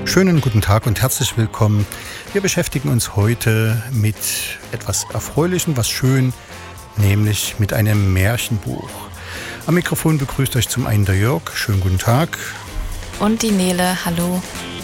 Schönen guten Tag und herzlich willkommen. Wir beschäftigen uns heute mit etwas Erfreulichem, was schön, nämlich mit einem Märchenbuch. Am Mikrofon begrüßt euch zum einen der Jörg. Schönen guten Tag. Und die Nele, hallo.